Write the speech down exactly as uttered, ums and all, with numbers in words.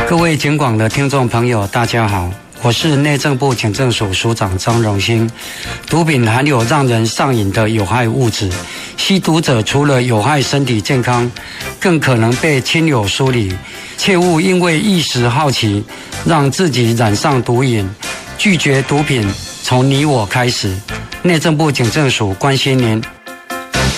各位警广的听众朋友，大家好，我是内政部警政署署长张荣兴。毒品含有让人上瘾的有害物质，吸毒者除了有害身体健康，更可能被亲友疏离。切勿因为一时好奇，让自己染上毒瘾。拒绝毒品，从你我开始。内政部警政署关心您。